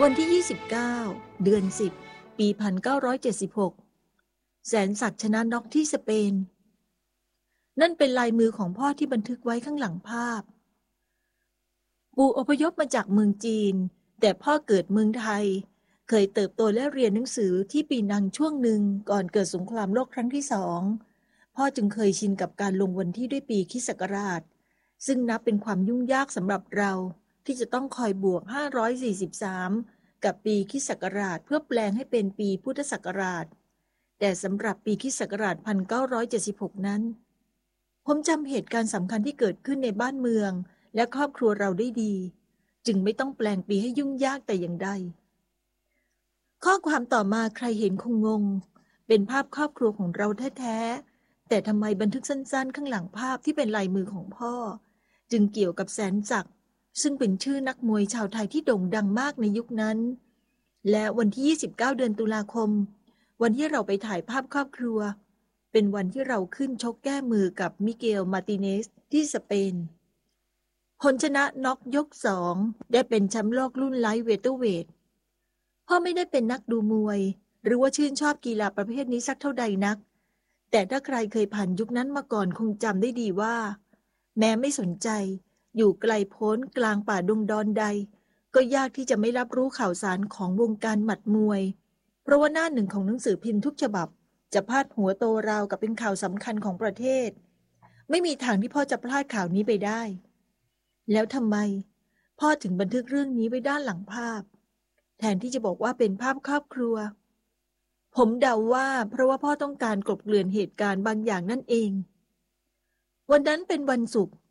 วันที่29เดือน10ปี1976แสนศักดิ์ชนะน็อกที่สเปนนั่นเป็นลายมือของพ่อที่บันทึกไว้ข้างหลังภาพปู่อพยพมาจากเมืองจีนแต่พ่อเกิดเมืองไทยเคยเติบโตและเรียนหนังสือที่ปีนังช่วงหนึ่งก่อนเกิดสงครามโลกครั้งที่2พ่อจึงเคยชินกับการลงวันที่ด้วยปีคริสต์ศักราชซึ่งนับเป็นความยุ่งยากสำหรับเราที่จะต้องคอยบวก543กับปีคริสต์ศักราชเพื่อแปลงให้เป็นปีพุทธศักราชแต่สำหรับปีคริสต์ศักราช1976นั้นผมจำเหตุการณ์สำคัญที่เกิดขึ้นในบ้านเมืองและครอบครัวเราได้ดีจึงไม่ต้องแปลงปีให้ยุ่งยากแต่อย่างใดข้อความต่อมาใครเห็นคงงงเป็นภาพครอบครัวของเราแท้ๆแต่ทำไมบันทึกสั้นๆข้างหลังภาพที่เป็นลายมือของพ่อจึงเกี่ยวกับแสนศักดิ์ซึ่งเป็นชื่อนักมวยชาวไทยที่โด่งดังมากในยุคนั้นและวันที่29เดือนตุลาคมวันที่เราไปถ่ายภาพครอบครัวเป็นวันที่เราขึ้นชกแก้มือกับมิเกลมาร์ติเนสที่สเปนผลชนะน็อกยก2ได้เป็นแชมป์โลกรุ่นไลท์เวเตอร์เวทพ่อไม่ได้เป็นนักดูมวยหรือว่าชื่นชอบกีฬาประเภทนี้สักเท่าใดนักแต่ถ้าใครเคยผ่านยุคนั้นมาก่อนคงจำได้ดีว่าแม้ไม่สนใจอยู่ไกลโพ้นกลางป่าดงดอนใดก็ยากที่จะไม่รับรู้ข่าวสารของวงการหมัดมวยเพราะว่าหน้าหนึ่งของหนังสือพิมพ์ทุกฉบับจะพาดหัวโตราวกับเป็นข่าวสำคัญของประเทศไม่มีทางที่พ่อจะพลาดข่าวนี้ไปได้แล้วทำไมพ่อถึงบันทึกเรื่องนี้ไว้ด้านหลังภาพแทนที่จะบอกว่าเป็นภาพครอบครัวผมเดาว่าเพราะว่าพ่อต้องการกลบเกลื่อนเหตุการณ์บางอย่างนั่นเองวันนั้นเป็นวันศุกร์